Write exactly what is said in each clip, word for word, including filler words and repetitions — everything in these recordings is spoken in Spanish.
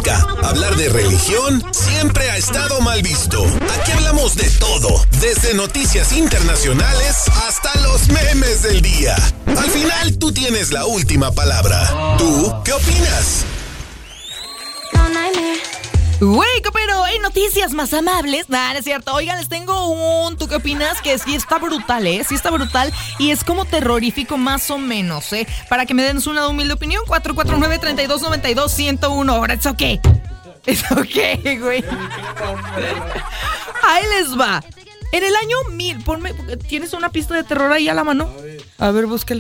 política. Hablar de religión siempre ha estado mal visto. Aquí hablamos de todo, desde noticias internacionales hasta los memes del día. Al final, tú tienes la última palabra. ¿Tú qué opinas? Güey, pero hay noticias más amables. Nah, no es cierto. Oigan, les tengo un... ¿Tú qué opinas? Que sí está brutal, ¿eh? Sí está brutal. Y es como terrorífico más o menos, ¿eh? Para que me den una humilde opinión. cuatro cuatro nueve, tres dos nueve dos, uno cero uno. Ahora, ¿es ok? ¿Es ok, güey? Ahí les va. En el año mil... Ponme... ¿Tienes una pista de terror ahí a la mano? A ver, búscala.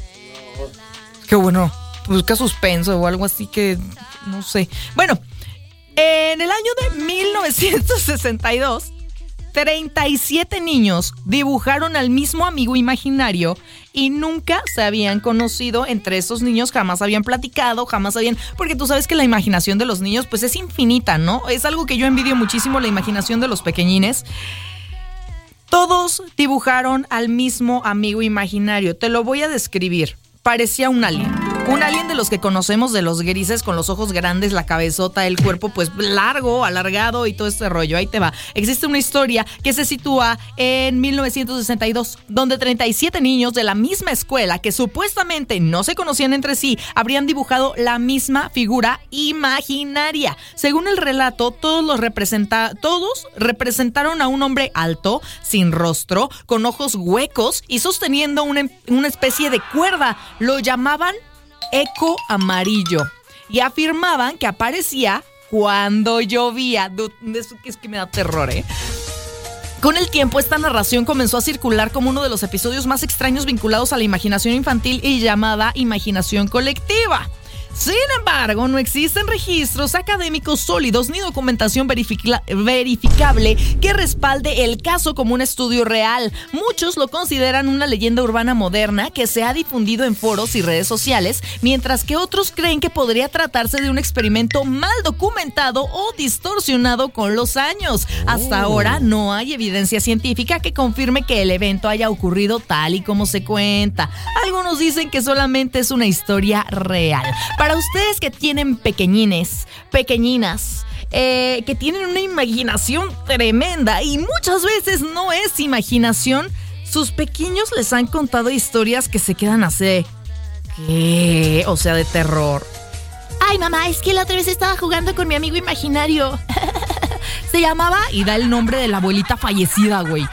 Qué bueno. Busca suspenso o algo así que... No sé. Bueno... En el año de mil novecientos sesenta y dos, treinta y siete niños dibujaron al mismo amigo imaginario y nunca se habían conocido. Entre esos niños jamás habían platicado, jamás habían... Porque tú sabes que la imaginación de los niños pues es infinita, ¿no? Es algo que yo envidio muchísimo, la imaginación de los pequeñines. Todos dibujaron al mismo amigo imaginario. Te lo voy a describir. Parecía un alien. Un alien de los que conocemos, de los grises, con los ojos grandes, la cabezota, el cuerpo pues largo, alargado y todo este rollo. Ahí te va. Existe una historia que se sitúa en mil novecientos sesenta y dos, donde treinta y siete niños de la misma escuela, que supuestamente no se conocían entre sí, habrían dibujado la misma figura imaginaria. Según el relato, todos los representa- todos representaron a un hombre alto, sin rostro, con ojos huecos y sosteniendo una, una especie de cuerda. Lo llamaban eco amarillo y afirmaban que aparecía cuando llovía. Eso es que me da terror, ¿eh? Con el tiempo, esta narración comenzó a circular como uno de los episodios más extraños vinculados a la imaginación infantil y llamada imaginación colectiva. Sin embargo, no existen registros académicos sólidos ni documentación verifica- verificable que respalde el caso como un estudio real. Muchos lo consideran una leyenda urbana moderna que se ha difundido en foros y redes sociales, mientras que otros creen que podría tratarse de un experimento mal documentado o distorsionado con los años. Hasta ahora no hay evidencia científica que confirme que el evento haya ocurrido tal y como se cuenta. Algunos dicen que solamente es una historia real. Para ustedes que tienen pequeñines, pequeñinas, eh, que tienen una imaginación tremenda y muchas veces no es imaginación, sus pequeños les han contado historias que se quedan así, ¿qué? O sea, de terror. Ay, mamá, es que la otra vez estaba jugando con mi amigo imaginario. Se llamaba, y da el nombre de la abuelita fallecida, güey.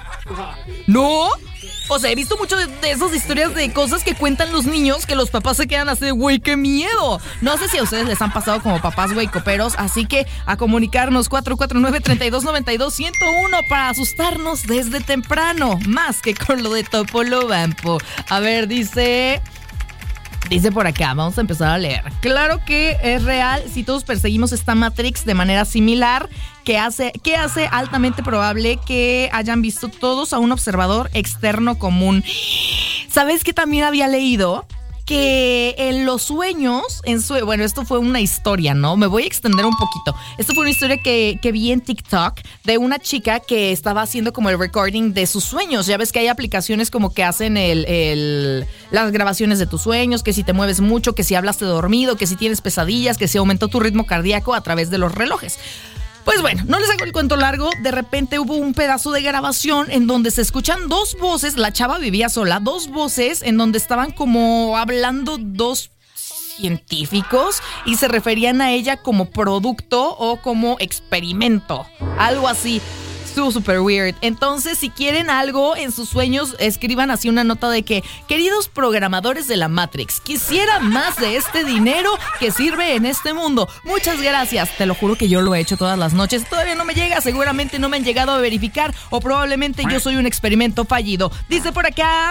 ¿No? O sea, he visto mucho de, de esas historias de cosas que cuentan los niños que los papás se quedan así de, güey, qué miedo. No sé si a ustedes les han pasado como papás, güey, coperos. Así que a comunicarnos cuatro cuatro nueve, tres dos nueve dos, uno cero uno para asustarnos desde temprano. Más que con lo de Topolobampo. A ver, dice... Dice por acá, vamos a empezar a leer. Claro que es real si todos perseguimos esta Matrix de manera similar, que hace, que hace altamente probable que hayan visto todos a un observador externo común. ¿Sabes qué también había leído? Que en los sueños, en su, bueno, esto fue una historia, ¿no? Me voy a extender un poquito. Esto fue una historia que, que vi en TikTok de una chica que estaba haciendo como el recording de sus sueños. Ya ves que hay aplicaciones como que hacen el, el, las grabaciones de tus sueños, que si te mueves mucho, que si hablaste dormido, que si tienes pesadillas, que si aumentó tu ritmo cardíaco a través de los relojes. Pues bueno, no les hago el cuento largo. De repente hubo un pedazo de grabación en donde se escuchan dos voces. La chava vivía sola, dos voces en donde estaban como hablando dos científicos y se referían a ella como producto o como experimento, algo así. Estuvo súper weird. Entonces, si quieren algo en sus sueños, escriban así una nota de que, queridos programadores de la Matrix, quisiera más de este dinero que sirve en este mundo. Muchas gracias. Te lo juro que yo lo he hecho todas las noches. Todavía no me llega, seguramente no me han llegado a verificar o probablemente yo soy un experimento fallido. Dice por acá...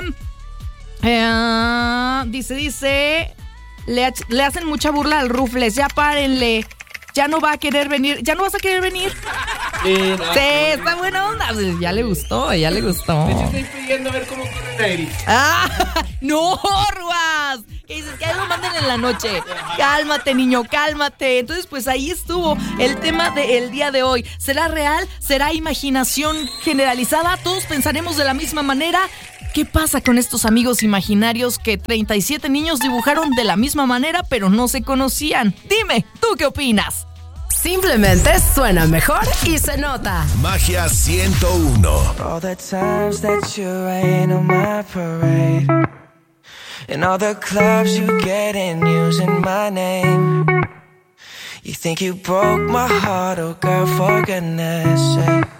Eh, dice, dice... Le, le hacen mucha burla al Rufles. Ya párenle. Ya no va a querer venir. ¿Ya no vas a querer venir? Sí, no, sí, está buena onda. Ya le gustó, ya le gustó. De hecho, estoy pidiendo a ver cómo corre la Eric. ¡Ah! ¡No, Ruas! ¿Qué dices? Que lo manden en la noche. Cálmate, niño, cálmate. Entonces, pues ahí estuvo el tema del día de hoy. ¿Será real? ¿Será imaginación generalizada? ¿Todos pensaremos de la misma manera? ¿Qué pasa con estos amigos imaginarios que treinta y siete niños dibujaron de la misma manera, pero no se conocían? Dime, ¿tú qué opinas? Simplemente suena mejor y se nota. Magia ciento uno. All the times that you rain on my parade, and all the clubs you get in using my name. You think you broke my heart, oh girl, for goodness sake.